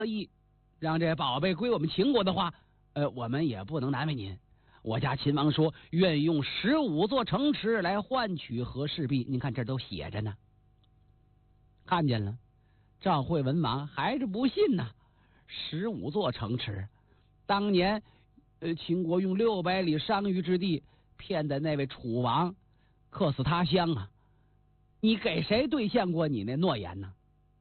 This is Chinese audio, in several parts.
意让这宝贝归我们秦国的话，我们也不能难为您。我家秦王说愿用15座城池来换取和氏璧，您看这都写着呢。看见了，赵惠文王还是不信呐。15座城池，当年秦国用600里商於之地骗的那位楚王客死他乡啊！你给谁兑现过你那诺言呢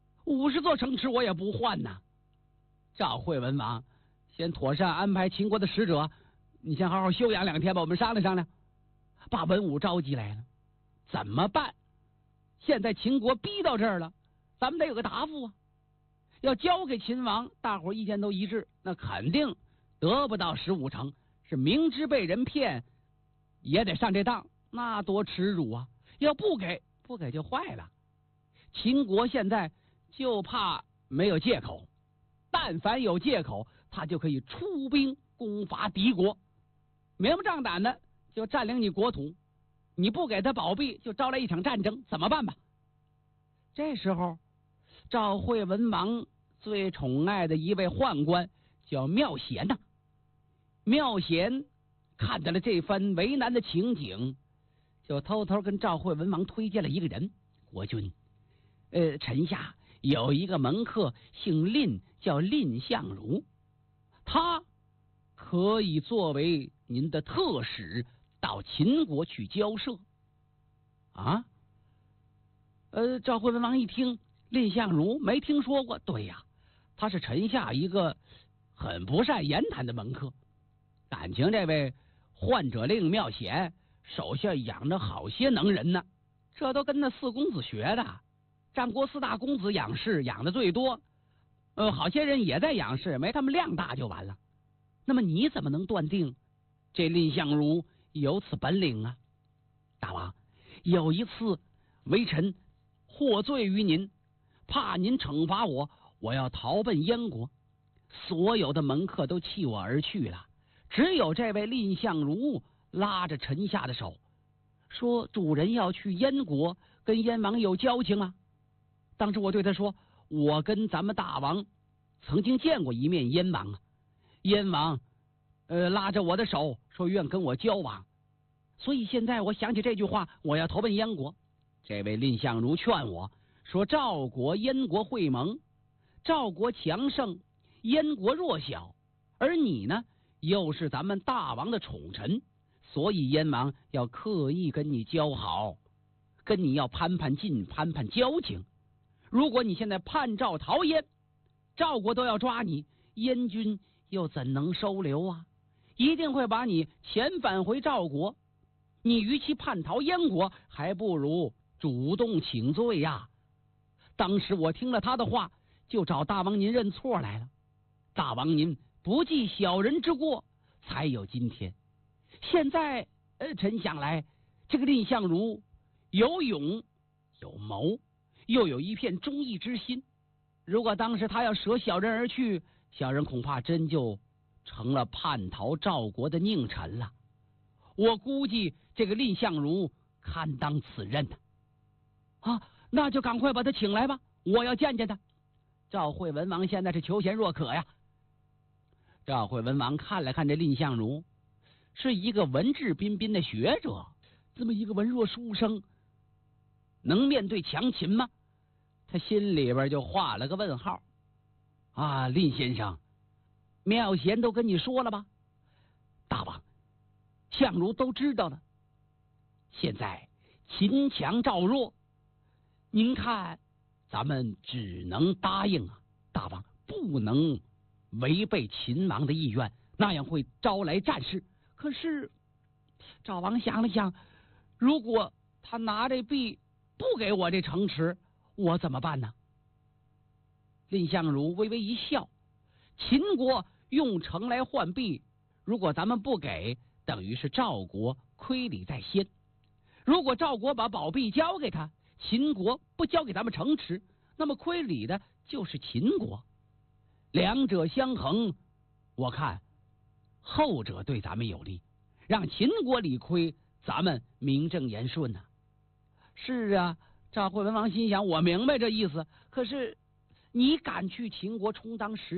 ？50座城池我也不换呐！赵惠文王先妥善安排秦国的使者，你先好好休养2天吧，我们商量商量。把文武召集来了，怎么办？现在秦国逼到这儿了，咱们得有个答复啊！要交给秦王，大伙意见都一致，那肯定得不到15城，是明知被人骗也得上这当，那多耻辱啊！要不给就坏了。秦国现在就怕没有借口，但凡有借口，他就可以出兵攻伐敌国，明目张胆的就占领你国土，你不给他宝币，就招来一场战争，怎么办吧？这时候赵惠文王最宠爱的一位宦官叫妙贤呐。妙贤看到了这番为难的情景，就偷偷跟赵惠文王推荐了一个人。国君，臣下有一个门客姓蔺，叫蔺相如，他可以作为您的特使到秦国去交涉啊。赵惠文王一听，蔺相如没听说过。对呀，他是臣下一个很不善言谈的门客。感情这位患者令妙贤手下养着好些能人呢，这都跟那4公子学的。战国4大公子养士养的最多，好些人也在养士，没他们量大就完了。那么你怎么能断定这蔺相如有此本领啊？大王，有一次微臣获罪于您，怕您惩罚我，我要逃奔燕国，所有的门客都弃我而去了，只有这位蔺相如拉着臣下的手，说主人要去燕国，跟燕王有交情啊。当时我对他说，我跟咱们大王曾经见过一面燕王啊，燕王拉着我的手说愿跟我交往，所以现在我想起这句话，我要投奔燕国。这位蔺相如劝我说，赵国燕国会盟，赵国强盛，燕国弱小，而你呢又是咱们大王的宠臣，所以燕王要刻意跟你交好，跟你要攀攀近，攀攀交情。如果你现在叛赵逃燕，赵国都要抓你，燕军又怎能收留啊？一定会把你遣返回赵国。你与其叛逃燕国，还不如主动请罪呀。当时我听了他的话，就找大王您认错来了。大王您不计小人之过，才有今天。现在臣想来，这个蔺相如有勇有谋，又有一片忠义之心。如果当时他要舍小人而去，小人恐怕真就成了叛逃赵国的佞臣了。我估计这个蔺相如堪当此任呢。那就赶快把他请来吧，我要见见他。赵惠文王现在是求贤若渴呀。赵惠文王看了看这蔺相如，是一个文质彬彬的学者，这么一个文弱书生，能面对强秦吗？他心里边就画了个问号。蔺先生，妙贤都跟你说了吧？大王，相如都知道了。现在秦强赵弱，您看咱们只能答应啊，大王不能违背秦王的意愿，那样会招来战事。可是赵王想了想，如果他拿这币不给我这城池，我怎么办呢？蔺相如微微一笑，秦国用城来换币，如果咱们不给，等于是赵国亏礼在先。如果赵国把宝币交给他，秦国不交给咱们城池，那么亏礼的就是秦国。两者相衡，我看后者对咱们有利，让秦国理亏，咱们名正言顺啊。是啊，赵惠文王心想，我明白这意思，可是你敢去秦国充当使